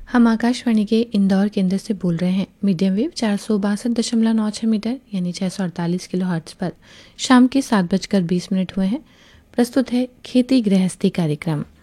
हम आकाशवाणी के इंदौर केंद्र से बोल रहे हैं। मीडियम वेव 462.96 मीटर यानी 648 किलो हर्ट्ज पर शाम के 7:20 हुए हैं। प्रस्तुत है खेती गृहस्थी कार्यक्रम।